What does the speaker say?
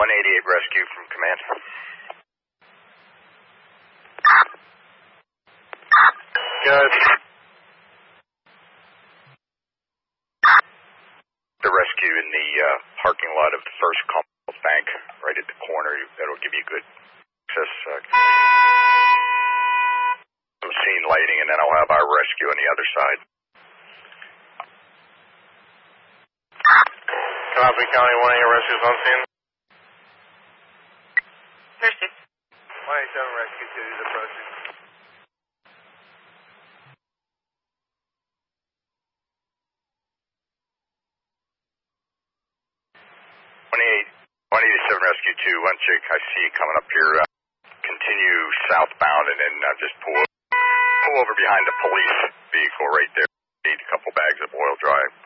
188 rescue from command. Good. The rescue in the parking lot of the First Commonwealth Bank, right at the corner. That'll give you good access. Some scene lighting, and then I'll have our rescue on the other side. Copy, County 188 rescues on scene. Rescue. 187 rescue 2 is approaching. 187 rescue 2. One chick I see coming up here. Continue southbound, and then just pull over behind the police vehicle right there. Need a couple bags of oil dry.